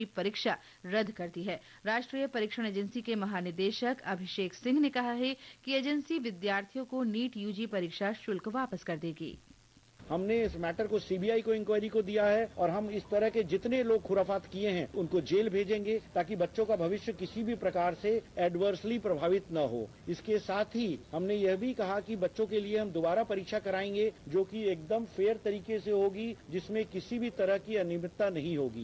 परीक्षा रद्द कर दी है। राष्ट्रीय परीक्षण एजेंसी के महानिदेशक अभिषेक सिंह ने कहा है कि एजेंसी विद्यार्थियों को नीट यूजी परीक्षा शुल्क वापस कर देगी। हमने इस मैटर को सीबीआई को इंक्वायरी को दिया है और हम इस तरह के जितने लोग खुराफात किए हैं उनको जेल भेजेंगे ताकि बच्चों का भविष्य किसी भी प्रकार से एडवर्सली प्रभावित न हो। इसके साथ ही हमने यह भी कहा कि बच्चों के लिए हम दोबारा परीक्षा कराएंगे जो कि एकदम फेयर तरीके से होगी, जिसमें किसी भी तरह की अनियमितता नहीं होगी।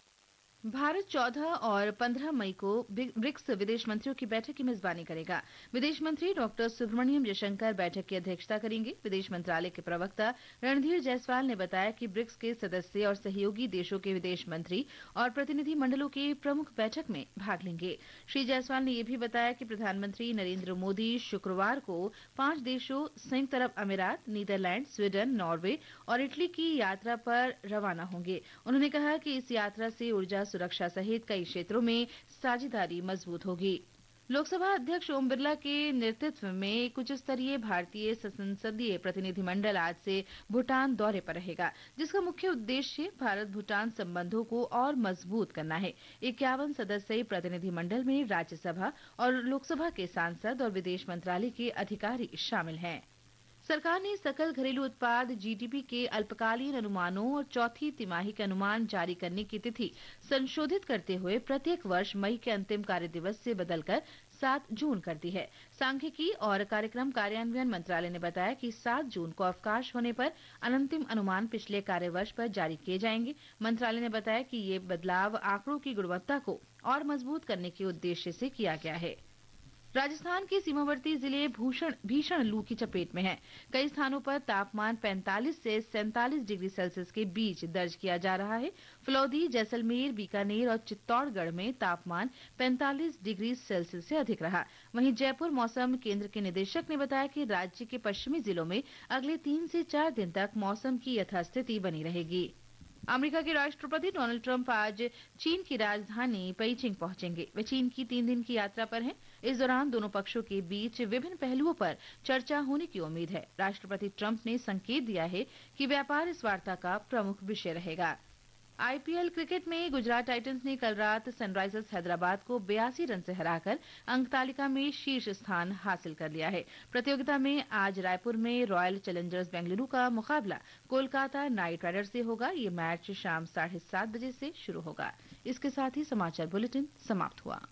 भारत 14 और 15 मई को ब्रिक्स विदेश मंत्रियों की बैठक की मेजबानी करेगा। विदेश मंत्री डॉक्टर सुब्रमण्यम जयशंकर बैठक की अध्यक्षता करेंगे। विदेश मंत्रालय के प्रवक्ता रणधीर जायसवाल ने बताया कि ब्रिक्स के सदस्य और सहयोगी देशों के विदेश मंत्री और प्रतिनिधि मंडलों के प्रमुख बैठक में भाग लेंगे। श्री जायसवाल ने यह भी बताया कि प्रधानमंत्री नरेंद्र मोदी शुक्रवार को 5 देशों संयुक्त अरब अमीरात, नीदरलैंड, स्वीडन, नॉर्वे और इटली की यात्रा पर रवाना होंगे। उन्होंने कहा कि इस यात्रा से ऊर्जा सुरक्षा सहित कई क्षेत्रों में साझेदारी मजबूत होगी। लोकसभा अध्यक्ष ओम बिरला के नेतृत्व में एक उच्च स्तरीय भारतीय संसदीय प्रतिनिधिमंडल आज से भूटान दौरे पर रहेगा, जिसका मुख्य उद्देश्य भारत भूटान संबंधों को और मजबूत करना है। 51 सदस्यीय प्रतिनिधिमंडल में राज्यसभा और लोकसभा के सांसद और विदेश मंत्रालय के अधिकारी शामिल हैं। सरकार ने सकल घरेलू उत्पाद जीडीपी के अल्पकालीन अनुमानों और चौथी तिमाही के अनुमान जारी करने की तिथि संशोधित करते हुए प्रत्येक वर्ष मई के अंतिम कार्य दिवस से बदलकर 7 जून कर दी है। सांख्यिकी और कार्यक्रम कार्यान्वयन मंत्रालय ने बताया कि 7 जून को अवकाश होने पर अंतिम अनुमान पिछले कार्यवर्ष पर जारी किए जाएंगे। मंत्रालय ने बताया कि ये बदलाव आंकड़ों की गुणवत्ता को और मजबूत करने के उद्देश्य से किया गया है। राजस्थान के सीमावर्ती जिले भीषण लू की चपेट में हैं। कई स्थानों पर तापमान 45 से 47 डिग्री सेल्सियस के बीच दर्ज किया जा रहा है। फलौदी, जैसलमेर, बीकानेर और चित्तौड़गढ़ में तापमान 45 डिग्री सेल्सियस से अधिक रहा। वहीं जयपुर मौसम केंद्र के निदेशक ने बताया कि राज्य के पश्चिमी जिलों में अगले 3 से 4 दिन तक मौसम की यथास्थिति बनी रहेगी। अमेरिका के राष्ट्रपति डोनाल्ड ट्रंप आज चीन की राजधानी पेइचिंग पहुंचेंगे। वे चीन की 3 दिन की यात्रा पर हैं। इस दौरान दोनों पक्षों के बीच विभिन्न पहलुओं पर चर्चा होने की उम्मीद है। राष्ट्रपति ट्रंप ने संकेत दिया है कि व्यापार इस वार्ता का प्रमुख विषय रहेगा। आईपीएल क्रिकेट में गुजरात टाइटंस ने कल रात सनराइजर्स हैदराबाद को 82 रन से हराकर अंक तालिका में शीर्ष स्थान हासिल कर लिया है। प्रतियोगिता में आज रायपुर में रॉयल चैलेंजर्स बेंगलुरु का मुकाबला कोलकाता नाइट राइडर्स से होगा। ये मैच शाम 7:30 बजे से शुरू होगा। इसके साथ ही समाचार बुलेटिन समाप्त हुआ।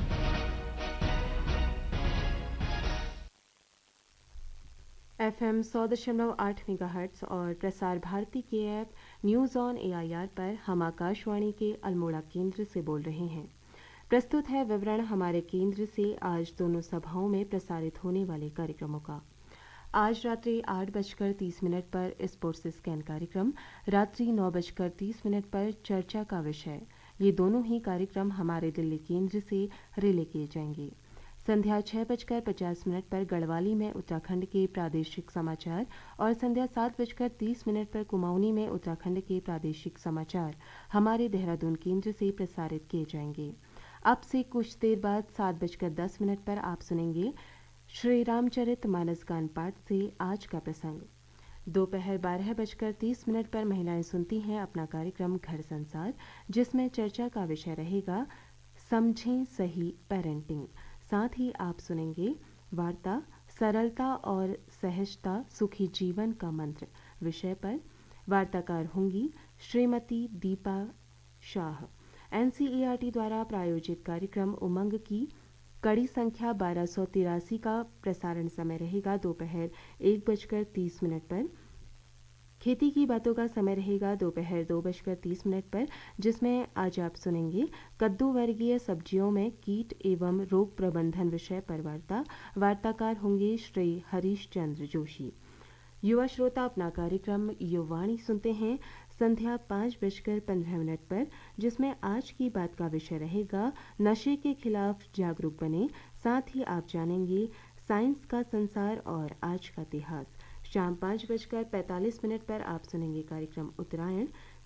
FM 100.8 मेगाहर्ट्ज और प्रसार भारती के ऐप न्यूज़ ऑन AIR पर हम आकाशवाणी के अल्मोड़ा केंद्र से बोल रहे हैं। प्रस्तुत है विवरण हमारे केंद्र से आज दोनों सभाओं में प्रसारित होने वाले कार्यक्रमों का। आज रात्रि 8:30 पर स्पोर्ट्स स्कैन कार्यक्रम, रात्रि 9:30 पर चर्चा का विषय, ये दोनों ही कार्यक्रम हमारे दिल्ली केंद्र से रिले किए जाएंगे। संध्या 6:50 पर गढ़वाली में उत्तराखंड के प्रादेशिक समाचार और संध्या 7:30 पर कुमाऊनी में उत्तराखंड के प्रादेशिक समाचार हमारे देहरादून केंद्र से प्रसारित किए जाएंगे। अब से कुछ देर बाद 7:10 पर आप सुनेंगे श्री रामचरित मानस गान पाठ से आज का प्रसंग। दोपहर 12:30 पर महिलाएं सुनती हैं अपना कार्यक्रम घर संसार, जिसमें चर्चा का विषय रहेगा समझें सही पेरेंटिंग। साथ ही आप सुनेंगे वार्ता सरलता और सहजता सुखी जीवन का मंत्र विषय पर। वार्ताकार होंगी श्रीमती दीपा शाह। NCERT द्वारा प्रायोजित कार्यक्रम उमंग की कड़ी संख्या 1283 का प्रसारण समय रहेगा दोपहर 1:30 पर। खेती की बातों का समय रहेगा दोपहर 2:30 पर, जिसमें आज आप सुनेंगे कद्दू वर्गीय सब्जियों में कीट एवं रोग प्रबंधन विषय पर वार्ता। वार्ताकार होंगे श्री हरीश चंद्र जोशी। युवा श्रोता अपना कार्यक्रम युवाणी सुनते हैं संध्या 5:15 पर, जिसमें आज की बात का विषय रहेगा नशे के खिलाफ जागरूक बने। साथ ही आप जानेंगे साइंस का संसार और आज का इतिहास। शाम 5:45 पर आप सुनेंगे कार्यक्रम उत्तरायण,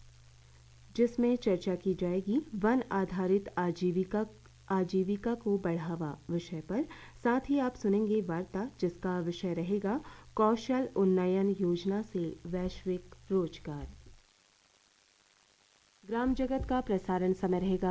जिसमें चर्चा की जाएगी वन आधारित आजीविका को बढ़ावा विषय पर। साथ ही आप सुनेंगे वार्ता जिसका विषय रहेगा कौशल उन्नयन योजना से वैश्विक रोजगार। ग्राम जगत का प्रसारण समय रहेगा